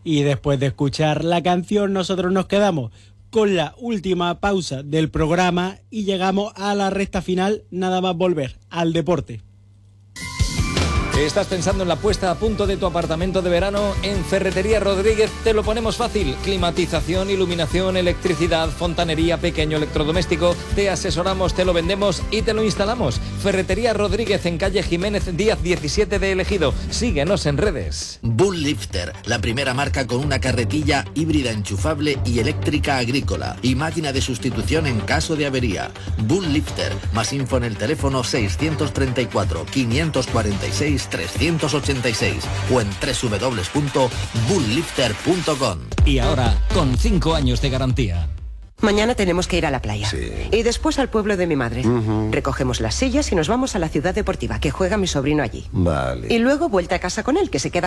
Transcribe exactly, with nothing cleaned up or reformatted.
Y después de escuchar la canción, nosotros nos quedamos con la última pausa del programa y llegamos a la recta final, nada más volver al deporte. ¿Estás pensando en la puesta a punto de tu apartamento de verano? En Ferretería Rodríguez te lo ponemos fácil. Climatización, iluminación, electricidad, fontanería, pequeño electrodoméstico. Te asesoramos, te lo vendemos y te lo instalamos. Ferretería Rodríguez en calle Jiménez Díaz diecisiete de Ejido. Síguenos en redes. Bull Lifter, la primera marca con una carretilla híbrida enchufable y eléctrica agrícola y máquina de sustitución en caso de avería. Bull Lifter. Más info en el teléfono seiscientos treinta y cuatro, quinientos cuarenta y seis, trescientos ochenta y seis o en doble u doble u doble u punto bull lifter punto com. Y ahora, con cinco años de garantía. Mañana tenemos que ir a la playa. Sí. Y después al pueblo de mi madre. Uh-huh. Recogemos las sillas y nos vamos a la ciudad deportiva, que juega mi sobrino allí. Vale. Y luego vuelta a casa con él, que se queda